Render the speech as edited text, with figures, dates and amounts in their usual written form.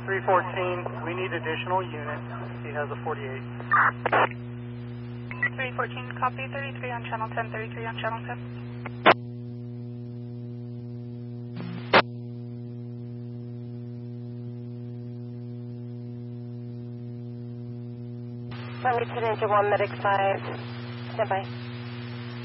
314, we need additional units. He has a 48. 314, copy. 33 on channel 10, 33 on channel 10. Let me put into 1 medic 5. Stand by.